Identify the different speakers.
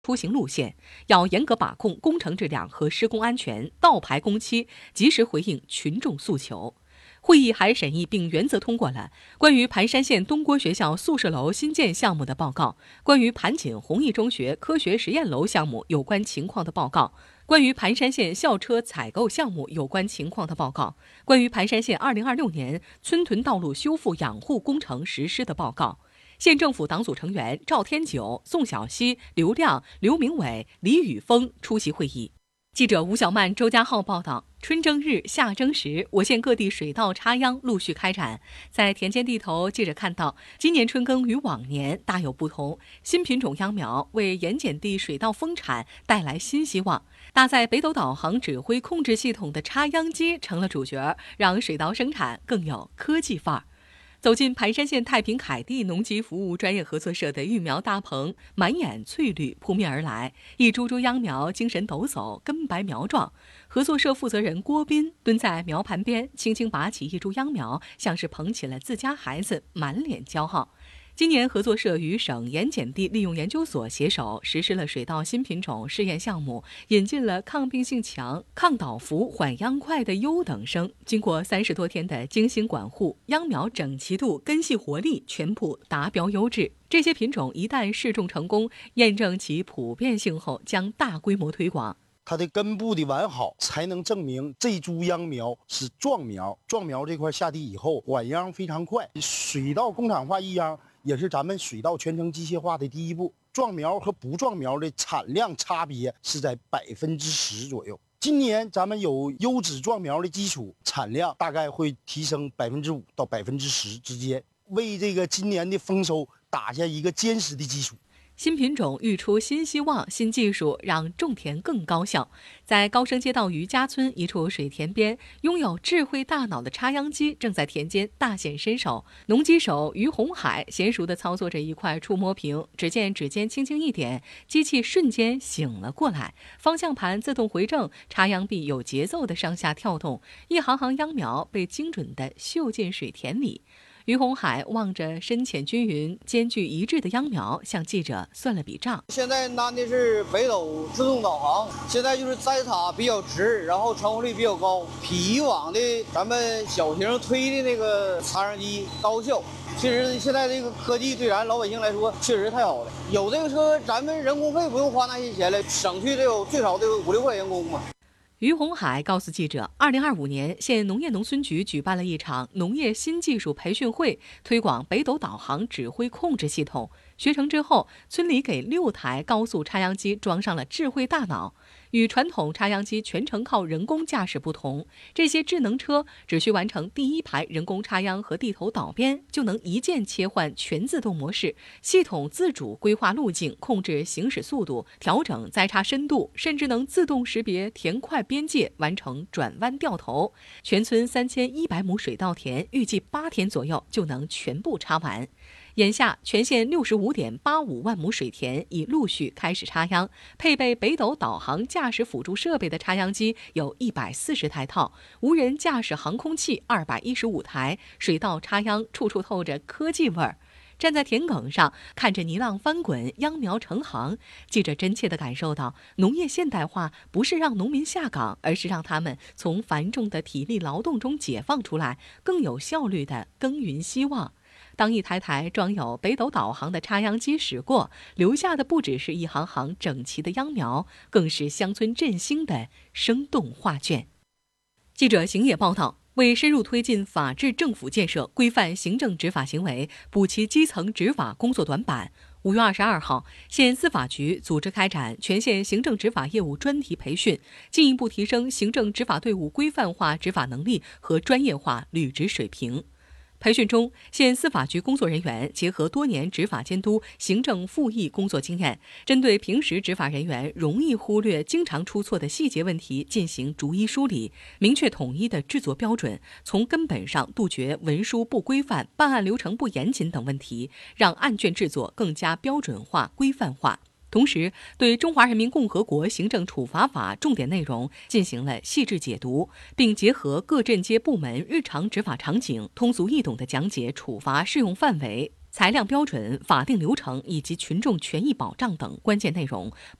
Speaker 1: 出行路线，要严格把控工程质量和施工安全，倒排工期，及时回应群众诉求。会议还审议并原则通过了关于盘山县东郭学校宿舍楼新建项目的报告、关于盘锦弘毅中学科学实验楼项目有关情况的报告、关于盘山县校车采购项目有关情况的报告、关于盘山县2026年村屯道路修复养护工程实施的报告。县政府党组成员赵天九、宋小溪、刘亮、刘明伟、李宇峰出席会议。记者吴小曼、周家浩报道，春正日、夏正时，我县各地水稻插秧陆续开展。在田间地头，记者看到，今年春耕与往年大有不同，新品种秧苗为盐碱地水稻丰产带来新希望。搭载北斗导航指挥控制系统的插秧机成了主角，让水稻生产更有科技范儿。走进盘山县太平凯地农机服务专业合作社的育苗大棚，满眼翠绿扑面而来，一株株秧苗精神抖擞，根白苗壮。合作社负责人郭斌蹲在苗盘边，轻轻拔起一株秧苗，像是捧起了自家孩子，满脸骄傲。今年合作社与省盐碱地利用研究所携手实施了水稻新品种试验项目，引进了抗病性强、抗倒伏、缓秧快的优等生。经过30多天的精心管护，秧苗整齐度、根系活力全部达标优质。这些品种一旦试种成功，验证其普遍性后，将大规模推广。
Speaker 2: 它的根部的完好，才能证明这株秧苗是壮苗。壮苗这块下地以后，缓秧非常快。水稻工厂化育秧也是咱们水稻全程机械化的第一步。壮苗和不壮苗的产量差别是在10%左右。今年咱们有优质壮苗的基础，产量大概会提升5%到10%之间，为这个今年的丰收打下一个坚实的基础。
Speaker 1: 新品种育出新希望，新技术让种田更高效。在高升街道余家村一处水田边，拥有智慧大脑的插秧机正在田间大显身手。农机手于红海娴熟地操作着一块触摸屏，只见指尖轻轻一点，机器瞬间醒了过来，方向盘自动回正，插秧臂有节奏地上下跳动，一行行秧苗被精准地绣进水田里。于红海望着深浅均匀、间距一致的秧苗，向记者算了笔账。
Speaker 3: 现在安的是北斗自动导航，现在就是栽塔比较直，然后成活率比较高，比以往的咱们小型推的那个插秧机高效。确实，现在这个科技对咱老百姓来说确实太好了。有这个车，咱们人工费不用花那些钱了，省去最少得有5、6块人工嘛。
Speaker 1: 于红海告诉记者，2025年县农业农村局举办了一场农业新技术培训会，推广北斗导航指挥控制系统。学成之后，村里给6台高速插秧机装上了智慧大脑。与传统插秧机全程靠人工驾驶不同，这些智能车只需完成第一排人工插秧和地头导边，就能一键切换全自动模式，系统自主规划路径，控制行驶速度，调整栽插深度，甚至能自动识别田块边界，完成转弯掉头。全村3100亩水稻田，预计8天左右就能全部插完。眼下，全县65.85万亩水田已陆续开始插秧，配备北斗导航驾驶辅助设备的插秧机有140台套，无人驾驶航空器215台，水稻插秧处处透着科技味儿。站在田埂上，看着泥浪翻滚，秧苗成行，记者真切地感受到，农业现代化不是让农民下岗，而是让他们从繁重的体力劳动中解放出来，更有效率地耕耘希望。当一台台装有北斗导航的插秧机驶过，留下的不只是一行行整齐的秧苗，更是乡村振兴的生动画卷。记者邢野报道，为深入推进法治政府建设，规范行政执法行为，补齐基层执法工作短板，5月22号，县司法局组织开展全县行政执法业务专题培训，进一步提升行政执法队伍规范化执法能力和专业化履职水平。培训中，县司法局工作人员结合多年执法监督、行政复议工作经验，针对平时执法人员容易忽略、经常出错的细节问题进行逐一梳理，明确统一的制作标准，从根本上杜绝文书不规范、办案流程不严谨等问题，让案卷制作更加标准化、规范化。同时，对《中华人民共和国行政处罚法》重点内容进行了细致解读，并结合各镇街部门日常执法场景，通俗易懂地讲解处罚适用范围、 裁量标准、法定流程以及群众权益保障等关键内容。